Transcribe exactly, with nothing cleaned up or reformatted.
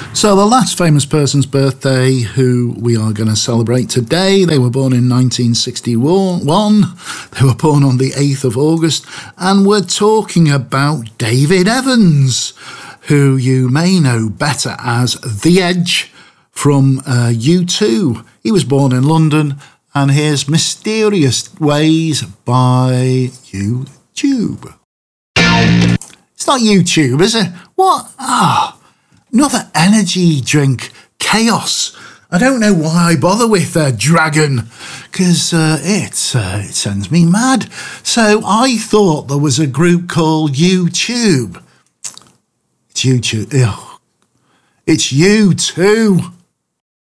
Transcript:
So the last famous person's birthday who we are going to celebrate today, they were born in nineteen sixty-one, they were born on the eighth of August, and we're talking about David Evans, who you may know better as The Edge from uh, U two. He was born in London, and here's Mysterious Ways by YouTube. It's not YouTube, is it? What? Ah. Oh. Another energy drink, Chaos. I don't know why I bother with uh, Dragon, because uh, it, uh, it sends me mad. So I thought there was a group called YouTube. It's YouTube. Ugh. It's U two.